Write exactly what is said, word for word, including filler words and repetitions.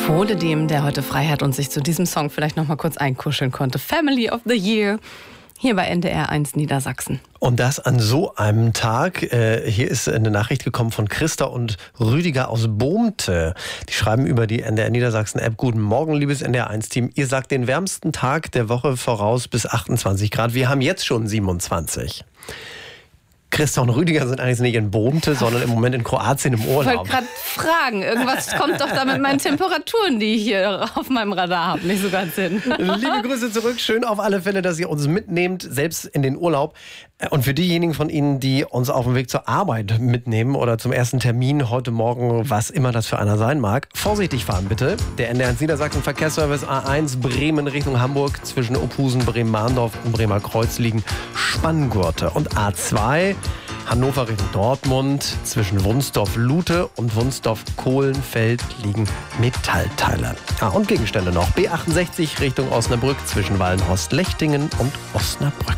Wohle dem, der heute frei hat und sich zu diesem Song vielleicht noch mal kurz einkuscheln konnte. Family of the Year, hier bei N D R eins Niedersachsen. Und das an so einem Tag. Äh, hier ist eine Nachricht gekommen von Christa und Rüdiger aus Bohmte. Die schreiben über die N D R Niedersachsen-App: Guten Morgen, liebes N D R eins Team. Ihr sagt den wärmsten Tag der Woche voraus bis achtundzwanzig Grad. Wir haben jetzt schon siebenundzwanzig. Christa und Rüdiger sind eigentlich nicht in Bohmte, sondern im Moment in Kroatien im Urlaub. Ich wollte gerade fragen, irgendwas kommt doch da mit meinen Temperaturen, die ich hier auf meinem Radar habe, nicht so ganz hin. Liebe Grüße zurück. Schön auf alle Fälle, dass ihr uns mitnehmt, selbst in den Urlaub. Und für diejenigen von Ihnen, die uns auf dem Weg zur Arbeit mitnehmen oder zum ersten Termin heute Morgen, was immer das für einer sein mag, vorsichtig fahren bitte. Der N D R eins Niedersachsen Verkehrsservice A eins Bremen Richtung Hamburg, zwischen Ophusen, Bremen-Mahndorf und Bremer Kreuz liegen Spanngurte. Und A zwei Hannover Richtung Dortmund, zwischen Wunsdorf-Lute und Wunsdorf-Kohlenfeld liegen Metallteile. Ah, und Gegenstände noch. B achtundsechzig Richtung Osnabrück, zwischen Wallenhorst-Lechtingen und Osnabrück.